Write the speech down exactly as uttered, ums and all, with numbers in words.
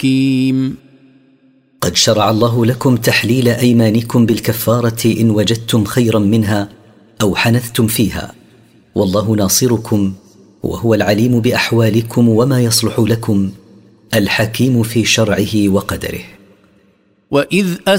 حكيم. قد شرع الله لكم تحليل أيمانكم بالكفارة إن وجدتم خيرا منها أو حنثتم فيها، والله ناصركم وهو العليم بأحوالكم وما يصلح لكم، الحكيم في شرعه وقدره. وإذ